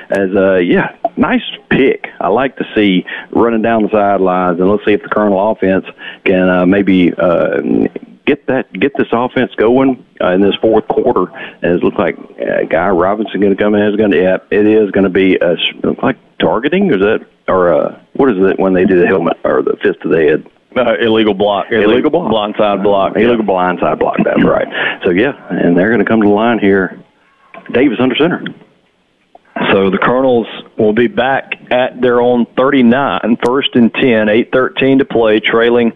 as, nice pick. I like to see running down the sidelines, and let's see if the Colonel offense can maybe get this offense going in this fourth quarter. And it looks like Guy Robinson going to come in. It is going to be like targeting, or what is it when they do the helmet or the fist to the head? Illegal block. Illegal block. Blindside block. Illegal blindside block. That's right. So, and they're going to come to the line here. Davis under center. So the Colonels will be back at their own 39, first and 10, 8:13 to play, trailing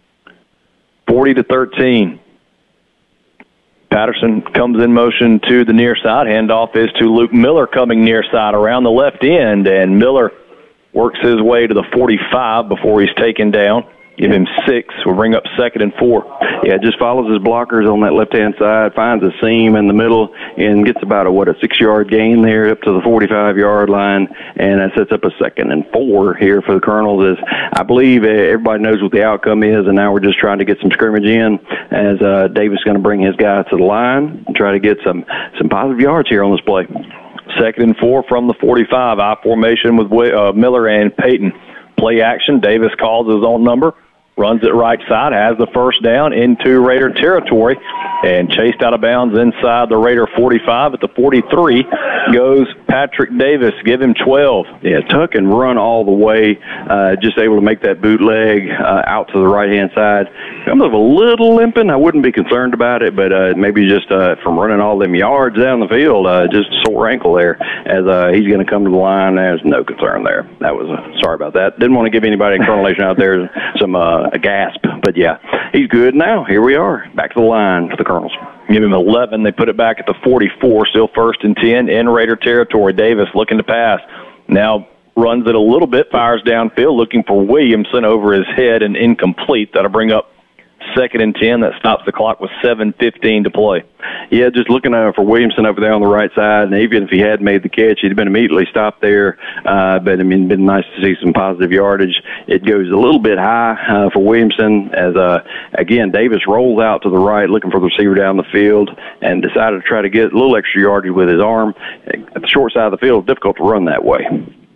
40-13. Patterson comes in motion to the near side. Handoff is to Luke Miller coming near side around the left end, and Miller works his way to the 45 before he's taken down. Give him 6. We'll bring up 2nd and 4. Yeah, just follows his blockers on that left-hand side, finds a seam in the middle, and gets about a 6-yard gain there up to the 45-yard line, and that sets up a 2nd and 4 here for the Colonels. As I believe everybody knows what the outcome is, and now we're just trying to get some scrimmage in as Davis is going to bring his guys to the line and try to get some positive yards here on this play. 2nd and 4 from the 45. I formation with Miller and Payton. Play action. Davis calls his own number. Runs it right side, has the first down into Raider territory, and chased out of bounds inside the Raider 45 at the 43 goes Patrick Davis. Give him 12. Yeah, tuck and run all the way, just able to make that bootleg out to the right-hand side. Comes up a little limping. I wouldn't be concerned about it, but maybe just from running all them yards down the field, just a sore ankle there as he's going to come to the line. There's no concern there. That was sorry about that. Didn't want to give anybody in Colonel Nation out there some a gasp, but yeah, he's good now. Here we are, back to the line for the Colonels. Give him 11. They put it back at the 44, still 1st and 10 in Raider territory. Davis looking to pass. Now runs it a little bit, fires downfield, looking for Williamson over his head and incomplete. That'll bring up 2nd and 10. That stops the clock with 7:15 to play. Yeah, just looking for Williamson over there on the right side, and even if he had made the catch, he'd been immediately stopped there. But, it'd been nice to see some positive yardage. It goes a little bit high for Williamson as, again, Davis rolls out to the right looking for the receiver down the field and decided to try to get a little extra yardage with his arm. At the short side of the field, it's difficult to run that way.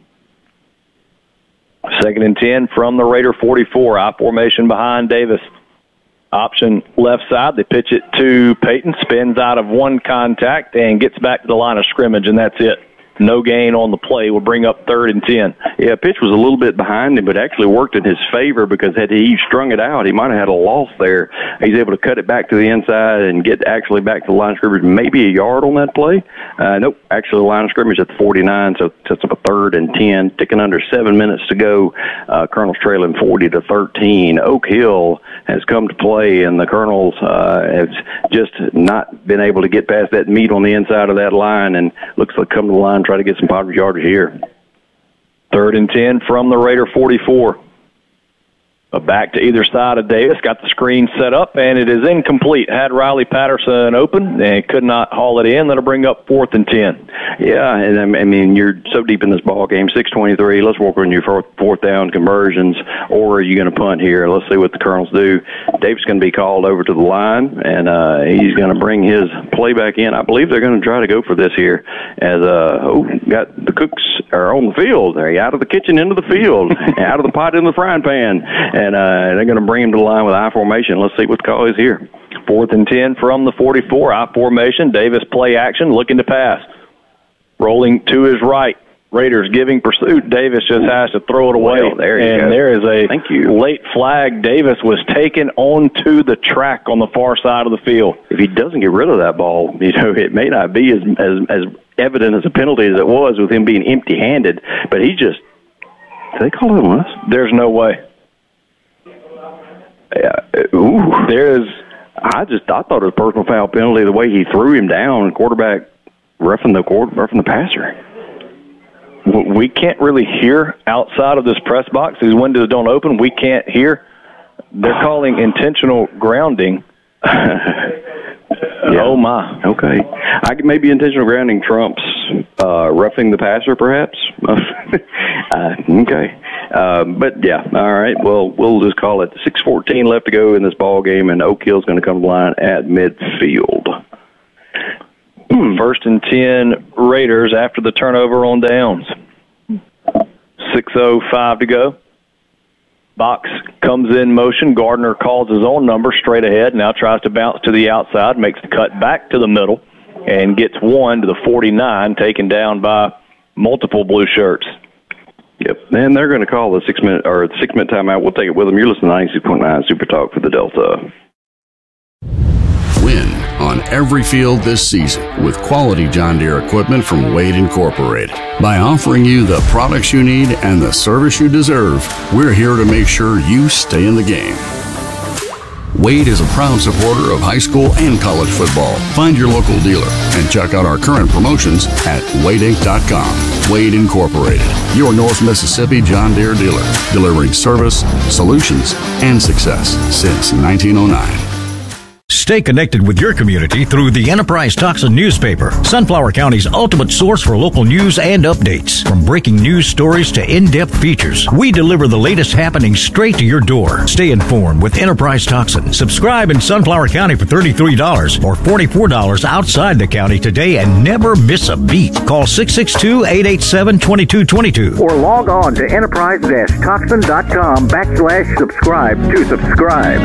2nd and 10 from the Raider 44. I formation behind Davis. Option left side. They pitch it to Payton. Spins out of one contact and gets back to the line of scrimmage, and that's it. No gain on the play. Will bring up 3rd and 10. Yeah, pitch was a little bit behind him, but actually worked in his favor because had he strung it out, he might have had a loss there. He's able to cut it back to the inside and get actually back to the line of scrimmage, maybe a yard on that play. Nope, actually the line of scrimmage at the 49, so it sets up a 3rd and 10. Ticking under 7 minutes to go. Colonel's trailing 40-13. Oak Hill has come to play, and the Colonels have just not been able to get past that meat on the inside of that line, and looks like come to the line, try to get some positive yardage here. 3rd and 10 from the Raider 44. Back to either side of Davis. Got the screen set up, and it is incomplete. Had Riley Patterson open and could not haul it in. That'll bring up 4th and 10. Yeah, and I mean, you're so deep in this ball game. 6:23. Let's work on your fourth down conversions, or are you going to punt here? Let's see what the Colonels do. Davis going to be called over to the line, and he's going to bring his play back in. I believe they're going to try to go for this here as got the cooks are on the field. They're out of the kitchen into the field, out of the pot into the frying pan. And they're going to bring him to the line with I formation. Let's see what the call is here. 4th and 10 from the 44. I formation. Davis play action, looking to pass. Rolling to his right. Raiders giving pursuit. Davis just has to throw it away. Well, there you go. And there is a late flag. Davis was taken onto the track on the far side of the field. If he doesn't get rid of that ball, it may not be as evident as a penalty as it was with him being empty-handed. But he just, did they call it on us? There's no way. I thought it was a personal foul penalty the way he threw him down, quarterback roughing the passer. We can't really hear outside of this press box. These windows don't open. We can't hear. They're calling intentional grounding. Yeah. Oh, my. Okay. Maybe intentional grounding trumps roughing the passer, perhaps. Okay. But, yeah, all right. Well, we'll just call it 6:14 left to go in this ball game, and Oak Hill's going to come to the line at midfield. First and 10 Raiders after the turnover on downs. 6:05 to go. Box comes in motion. Gardner calls his own number straight ahead. Now tries to bounce to the outside, makes the cut back to the middle, and gets one to the 49, taken down by multiple blue shirts. Yep, and they're going to call the 6 minute timeout. We'll take it with them. You're listening to 96.9 Super Talk for the Delta. Win on every field this season with quality John Deere equipment from Wade Incorporated. By offering you the products you need and the service you deserve, we're here to make sure you stay in the game. Wade is a proud supporter of high school and college football. Find your local dealer and check out our current promotions at wadeinc.com. Wade Incorporated, your North Mississippi John Deere dealer, delivering service, solutions, and success since 1909. Stay connected with your community through the Enterprise Tucson newspaper, Sunflower County's ultimate source for local news and updates. From breaking news stories to in-depth features, we deliver the latest happenings straight to your door. Stay informed with Enterprise Tucson. Subscribe in Sunflower County for $33 or $44 outside the county today and never miss a beat. Call 662-887-2222 or log on to enterprise-tucson.com/subscribe to subscribe.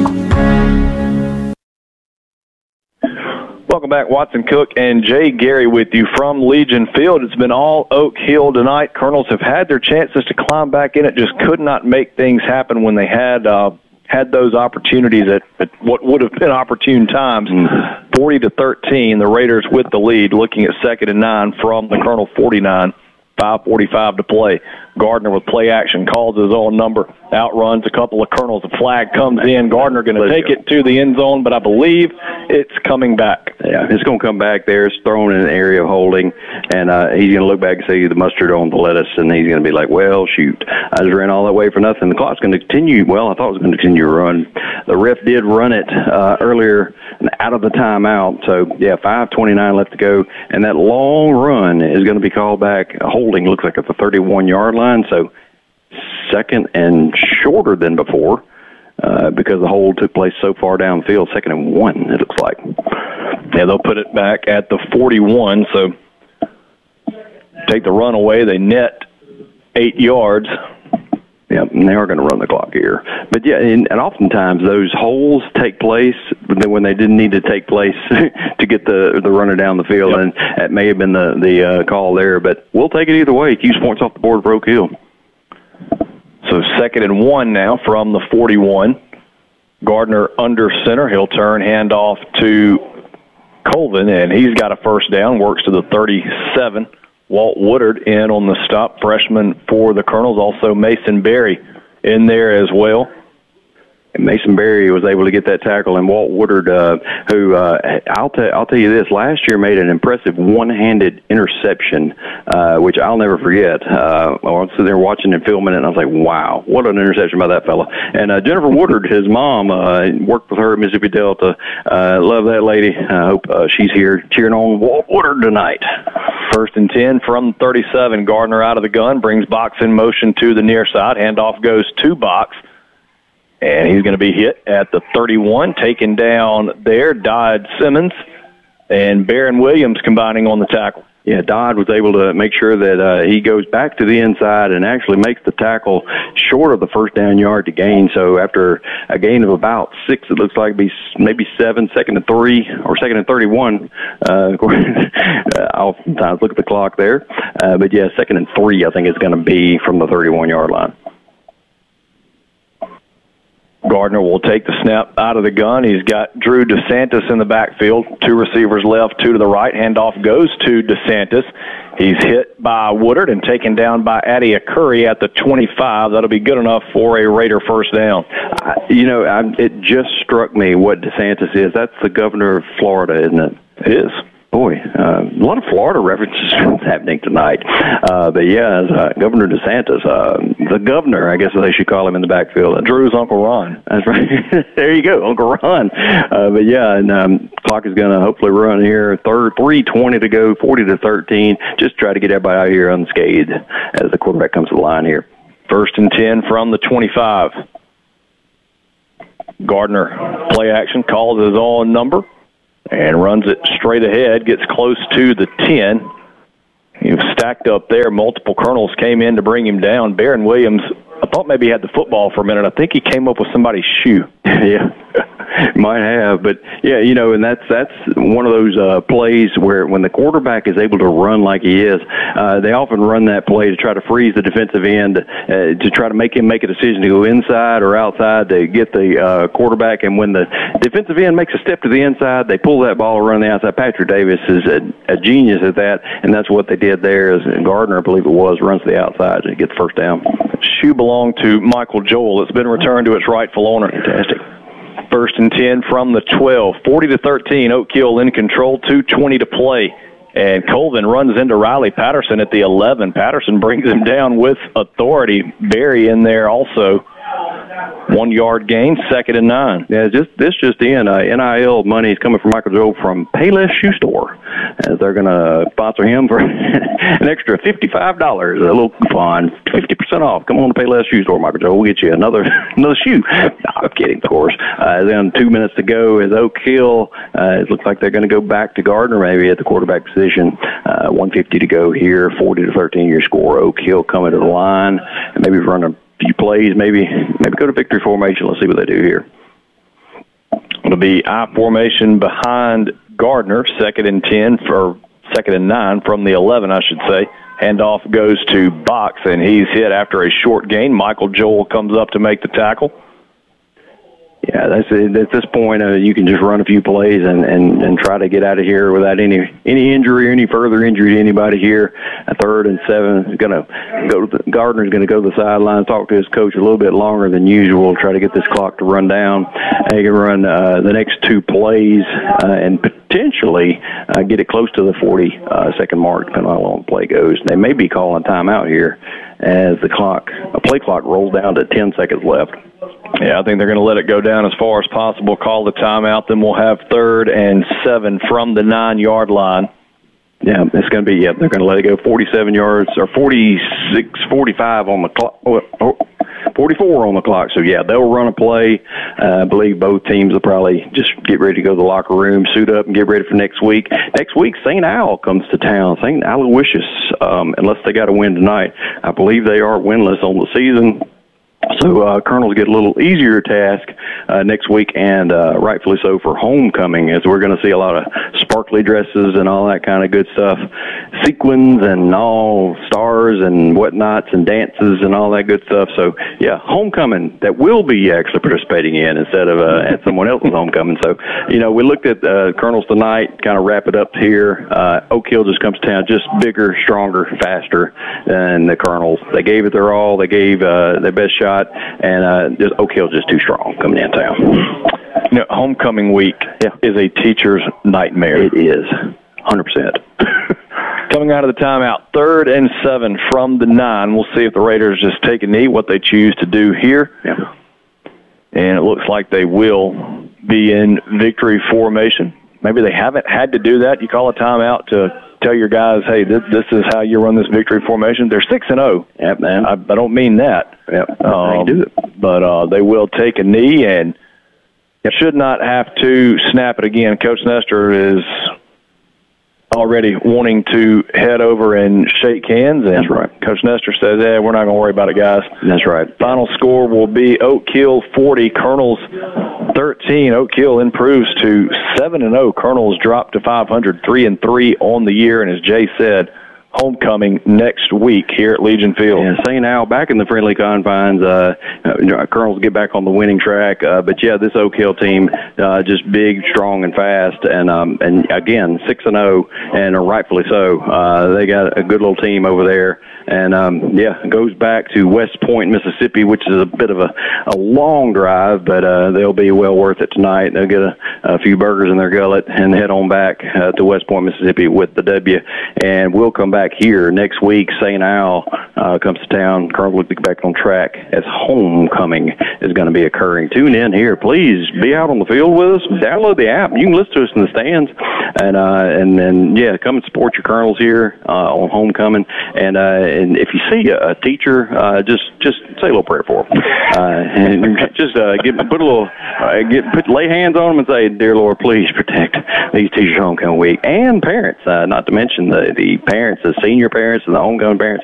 Welcome back. Watson Cook and Jay Gary with you from Legion Field. It's been all Oak Hill tonight. Colonels have had their chances to climb back in it, just could not make things happen when they had those opportunities at what would have been opportune times. 40-13, the Raiders with the lead, looking at 2nd and 9 from the Colonel 49. 5:45 to play. Gardner with play action calls his own number, outruns a couple of Colonels. The flag comes in. Gardner going to take it to the end zone, but I believe it's coming back. Yeah, it's going to come back there. It's thrown in an area of holding, and he's going to look back and see the mustard on the lettuce, and he's going to be like, well, shoot, I just ran all that way for nothing. The clock's going to continue. Well, I thought it was going to continue to run. The ref did run it earlier out of the timeout. So, yeah, 5:29 left to go, and that long run is going to be called back. Holding looks like it's a 31-yard line, so second and shorter than before because the hold took place so far downfield. 2nd and 1, it looks like. Yeah, they'll put it back at the 41, so take the run away. They net 8 yards. Yeah, and they are going to run the clock here. But, yeah, and oftentimes those holes take place when they didn't need to take place to get the runner down the field, and that may have been the call there. But we'll take it either way. Hughes points off the board for Oak Hill. So 2nd and 1 now from the 41. Gardner under center. He'll turn handoff to Colvin, and he's got a first down, works to the 37. Walt Woodard in on the stop, freshman for the Colonels. Also Mason Berry in there as well. And Mason Berry was able to get that tackle, and Walt Woodard, who I'll tell you this, last year made an impressive one-handed interception, which I'll never forget. I was sitting there watching and filming it, and I was like, wow, what an interception by that fella. And Jennifer Woodard, his mom, worked with her at Mississippi Delta. Love that lady. I hope she's here cheering on Walt Woodard tonight. 1st and 10 from 37. Gardner out of the gun, brings Box in motion to the near side. Handoff goes to Box. And he's going to be hit at the 31, taken down there. Dodd Simmons and Barron Williams combining on the tackle. Yeah, Dodd was able to make sure that he goes back to the inside and actually makes the tackle short of the first down yard to gain. So after a gain of about 6, it looks like maybe 7, 2nd and 3, or 2nd and 31. I'll sometimes look at the clock there. But, yeah, 2nd and 3, I think it's going to be from the 31-yard line. Gardner will take the snap out of the gun. He's got Drew DeSantis in the backfield. 2 receivers left, 2 to the right. Handoff goes to DeSantis. He's hit by Woodard and taken down by Adia Curry at the 25. That'll be good enough for a Raider first down. It just struck me what DeSantis is. That's the governor of Florida, isn't it? It is. Boy, a lot of Florida references happening tonight. But, yeah, Governor DeSantis, the governor, I guess they should call him in the backfield. Drew's Uncle Ron. That's right. There you go, Uncle Ron. But, yeah, and clock is going to hopefully run here. 3:20 to go, 40-13. Just try to get everybody out here unscathed as the quarterback comes to the line here. 1st and 10 from the 25. Gardner play action, calls his own number. and runs it straight ahead, gets close to the 10. He was stacked up there. Multiple Colonels came in to bring him down. Baron Williams, I thought maybe he had the football for a minute. I think he came up with somebody's shoe. Yeah, might have. But, yeah, and that's one of those plays where when the quarterback is able to run like he is, they often run that play to try to freeze the defensive end, to try to make him make a decision to go inside or outside to get the quarterback. And when the defensive end makes a step to the inside, they pull that ball around the outside. Patrick Davis is a genius at that, and that's what they did there. As Gardner, I believe it was, runs to the outside to get the first down. Shoe belonged to Michael Joel. It's been returned to its rightful owner. Fantastic. First and 10 from the 12. 40-13, Oak Hill in control, 2:20 to play. And Colvin runs into Riley Patterson at the 11. Patterson brings him down with authority. Barry in there also. 1 yard gain, 2nd and 9. Yeah, this just in. NIL money is coming from Michael Joe from Payless Shoe Store, as they're going to sponsor him for an extra $55, a little coupon, 50% off. Come on to Payless Shoe Store, Michael Joe. We'll get you another shoe. No, I'm kidding, of course. Then 2 minutes to go as Oak Hill. It looks like they're going to go back to Gardner maybe at the quarterback position. 1:50 to go here. 40-13 your score. Oak Hill coming to the line and maybe run a few plays, maybe go to victory formation. Let's see what they do here. It'll be I formation behind Gardner, 2nd and 10 for 2nd and 9 from the 11, I should say. Handoff goes to Box, and he's hit after a short gain. Michael Joel comes up to make the tackle. Yeah, that's it. At this point, you can just run a few plays and try to get out of here without any injury or any further injury to anybody here. A 3rd and 7 is going to go. Gardner's going to go to the sideline, talk to his coach a little bit longer than usual, try to get this clock to run down. He can run the next 2 plays and potentially get it close to the 40-second mark, depending on how long the play goes. They may be calling timeout here as the play clock rolls down to 10 seconds left. Yeah, I think they're going to let it go down as far as possible, call the timeout, then we'll have 3rd and 7 from the 9-yard line. Yeah, it's going to be, they're going to let it go 47 yards, or 45 on the clock, 44 on the clock. So, yeah, they'll run a play. I believe both teams will probably just get ready to go to the locker room, suit up, and get ready for next week. Next week, St. Al comes to town. St. Aloysius, unless they got a win tonight. I believe they are winless on the season. So Colonels get a little easier task next week, and rightfully so for homecoming, as we're going to see a lot of sparkly dresses and all that kind of good stuff, sequins and all stars and whatnots and dances and all that good stuff. So, yeah, homecoming that we'll be actually participating in instead of at someone else's homecoming. So, we looked at Colonels tonight, kind of wrap it up here. Oak Hill just comes to town just bigger, stronger, faster than the Colonels. They gave it their all. They gave their best shot. And just Oak Hill's just too strong coming in town. Homecoming week is a teacher's nightmare. It is, 100%. Coming out of the timeout, 3rd and 7 from the 9. We'll see if the Raiders just take a knee, what they choose to do here. Yeah. And it looks like they will be in victory formation. Maybe they haven't had to do that. You call a timeout to tell your guys, hey, this is how you run this victory formation. They're 6-0. Yep, man. I don't mean that. Yep. They do it. But they will take a knee and should not have to snap it again. Coach Nestor is already wanting to head over and shake hands. And that's right. Coach Nestor says, we're not going to worry about it, guys. That's right. Final score will be Oak Hill 40, Colonels 13. Oak Hill improves to 7-0. Colonels drop to 500, 3-3 on the year. And as Jay said, homecoming next week here at Legion Field. Yeah, St. Al back in the friendly confines. Colonels get back on the winning track. But, yeah, this Oak Hill team just big, strong, and fast. And again, 6-0, and rightfully so. They got a good little team over there. And, it goes back to West Point, Mississippi, which is a bit of a long drive, but they'll be well worth it tonight. They'll get a few burgers in their gullet and head on back to West Point, Mississippi with the W. And we'll come back back here next week. St. Al comes to town. Colonel will be back on track as homecoming is going to be occurring. Tune in here. Please be out on the field with us. Download the app. You can listen to us in the stands. And then, come and support your Colonels here on homecoming. And if you see a teacher, just say a little prayer for them. And just lay hands on them and say, "Dear Lord, please protect these teachers homecoming week," and parents, not to mention the parents, the senior parents and the homecoming parents.